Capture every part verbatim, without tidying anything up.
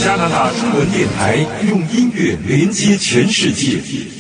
加拿大中文电台用音乐连接全世界。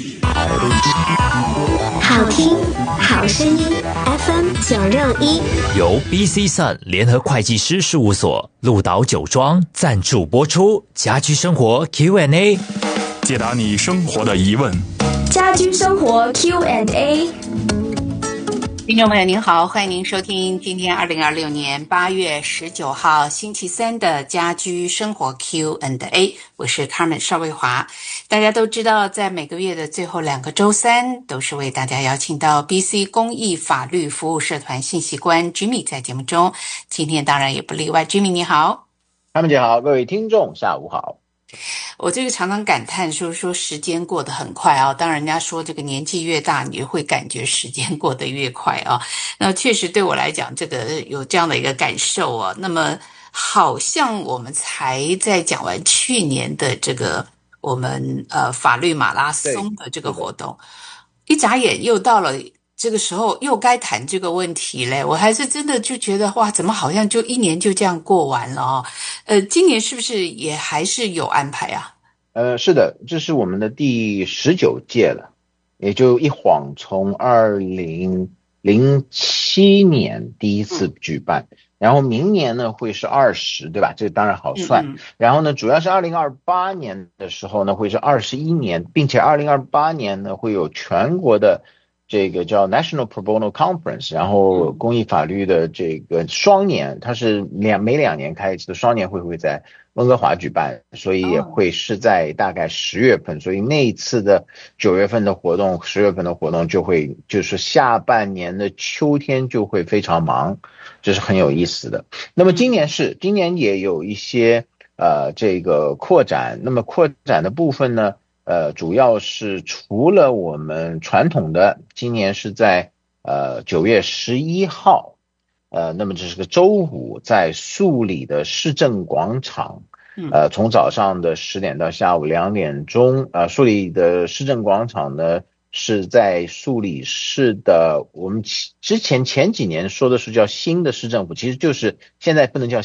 好听，好声音 ，F M 九六一， 由 B C Sun 联合会计师事务所、鹿岛酒庄赞助播出。家居生活 Q and A， 解答你生活的疑问。 家居生活 Q and A。 听众朋友您好，欢迎您收听今天二零二六年八月十九号星期三的家居生活 Q and A， 我是 Carmen 邵卫华。大家都知道，在每个月的最后两个周三，都是为大家邀请到 B C 公益法律服务社团信息官 Jimmy 在节目中，今天当然也不例外。Jimmy 你好。 Carmen姐好，各位听众下午好。 我这个常常感叹说说时间过得很快啊，当然人家说这个年纪越大，你会感觉时间过得越快啊。那确实对我来讲，这个有这样的一个感受啊。那么好像我们才在讲完去年的这个我们呃法律马拉松的这个活动，一眨眼又到了这个时候又该谈这个问题嘞，我还是真的就觉得哇，怎么好像就一年就这样过完了哦？呃，今年是不是也还是有安排啊？ 呃，是的，这是我们的第十九届了，也就一晃从二零零七年第一次举办，嗯、然后明年呢会是二十，对吧？这当然好算。嗯嗯然后呢，主要是二零二八年的时候呢会是二十一年，并且二零二八年呢会有全国的。这个叫 National Pro Bono Conference， 然后公益法律的这个双年，它是两每两年开一次的双年会会在温哥华举办，所以也会是在大概十月份，所以那一次的九月份的活动，十月份的活动就会就是下半年的秋天就会非常忙，这是很有意思的。那么今年是今年也有一些呃这个扩展，那么扩展的部分呢？呃，主要是除了我们传统的，今年是在呃九月十一号，呃，那么这是个周五，在素里的市政广场，呃，从早上的十点到下午两点钟，呃，素里的市政广场呢是在素里市的，我们之前前几年说的是叫新的市政府，其实就是现在不能叫